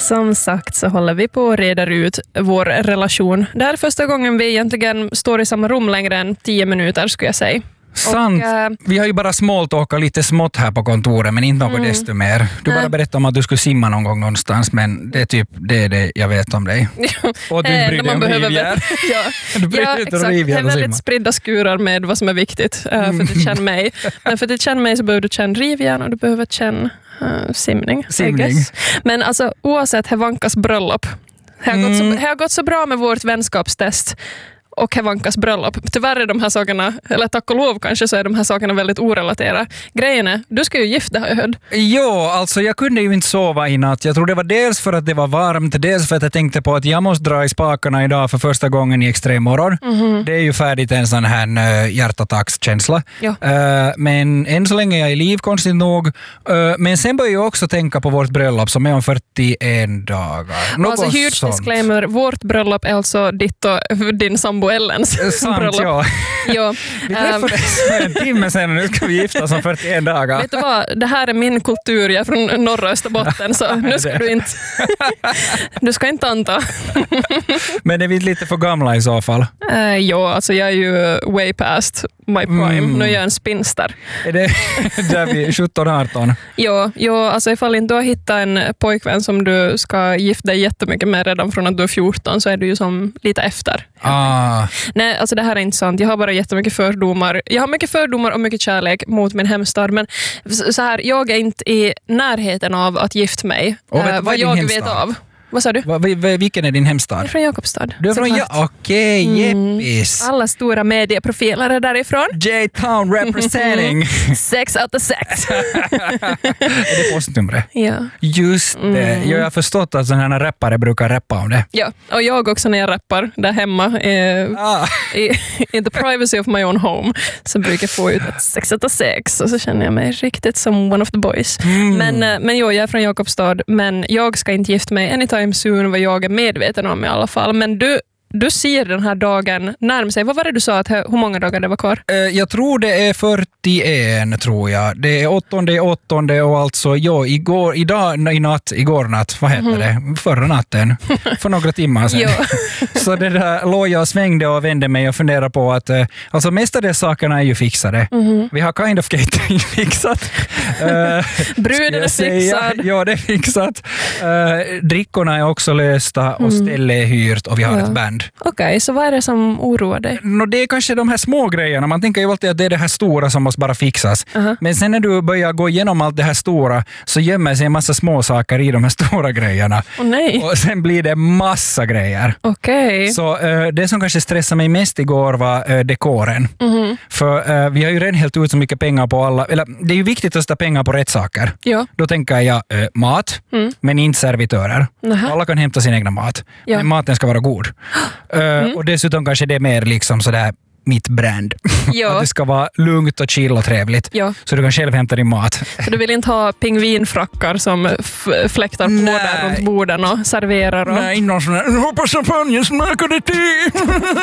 Som sagt så håller vi på att reda ut vår relation. Det här är första gången vi egentligen står i samma rum längre än 10 minuter skulle jag säga. Sant. Vi har ju bara smalltalkat lite smått här på kontoret, men inte något desto mer. Du bara berättade om att du skulle simma någon gång någonstans, men det är typ det jag vet om dig. Och du bryr dig om rivjär. Du bryr dig exakt. Det är väldigt spridda skurar med vad som är viktigt för att känna mig. Men för att känna mig så behöver du känna rivjärn och du behöver känna simning. Men alltså oavsett Hevankas bröllop, det har gått så bra med vårt vänskapstest och Hevankas bröllop. Tyvärr är de här sakerna, eller tack och lov kanske, så är de här sakerna väldigt orelaterade. Grejen är, du ska ju gifta, har jag hört. Jo, alltså jag kunde ju inte sova i natt. Jag tror det var dels för att det var varmt, dels för att jag tänkte på att jag måste dra i spakarna idag för första gången i extremmorgon. Det är ju färdigt en sån här hjärtattackskänsla. Men än så länge är jag i liv, konstigt nog. Men sen börjar jag också tänka på vårt bröllop som är om 41 dagar. Alltså huge disclaimer, vårt bröllop är alltså ditt och din sambo Ellens bröllop. Ja. Vi träffades för en timme sedan och nu ska vi gifta oss om 41 dagar. Vet du vad, det här är min kultur, jag är från norra Österbotten, så nu ska du ska inte anta. Men är vi lite för gamla i så fall? Ja, alltså jag är ju way past my prime. Nu är jag en spinster. Är det där vi 17-18? Ja, alltså ifall inte du har hittat en pojkvän som du ska gifta dig jättemycket med redan från att du är 14 så är du ju som lite efter. Nej, alltså det här är inte sant. Jag har bara jättemycket fördomar. Jag har mycket fördomar och mycket kärlek mot min hemstad, men så här, jag är inte i närheten av att gifta mig. Vad jag vet av. Vad sa du? Vilken är din hemstad? Jag är från Jakobstad. Du är från Okej, jeppis. Alla stora medieprofiler är därifrån. J-Town representing. 6 out of 6. Är det postnumret? Ja. Just det. Jag har förstått att sådana här rappare brukar rappa om det. Ja, och jag också när jag rappar där hemma i the privacy of my own home så brukar jag få ut ett 6 out of 6 och så känner jag mig riktigt som one of the boys. Men jag är från Jakobstad, men jag ska inte gifta mig anytime soon, vad jag är medveten om i alla fall. Men du ser den här dagen närma sig. Vad var det du sa, att hur många dagar det var kvar? Jag tror det är 41, tror jag. Det är 8:e och alltså igår natt, vad heter det? Förra natten. För några timmar sedan. Så det där låg jag och svängde och vände mig och funderade på att alltså mestadels sakerna är ju fixade. Vi har kind of catering fixat. Bruden är fixad. Ja, det är fixat. Drickorna är också lösta och stället är hyrt och vi har ett band. Okej, så vad är det som oroar dig? Det är kanske de här små grejerna. Man tänker ju alltid att det är det här stora som måste bara fixas. Men sen när du börjar gå igenom allt det här stora så gömmer sig en massa små saker i de här stora grejerna. Nej. Och sen blir det massa grejer. Okej. Så det som kanske stressade mig mest igår var dekoren. För vi har ju redan helt ut så mycket pengar på alla. Eller, det är ju viktigt att sätta pengar på rätt saker. Ja. Då tänker jag mat, men inte servitörer. Alla kan hämta sin egna mat. Men maten ska vara god. Och dessutom kanske det är mer liksom sådär mitt brand. Att det ska vara lugnt och chill och trevligt. Så du kan själv hämta din mat. Så du vill inte ha pingvinfrackar som fläktar på där runt borden och serverar? Nej, någon sån här, hoppas champagne smakar det till.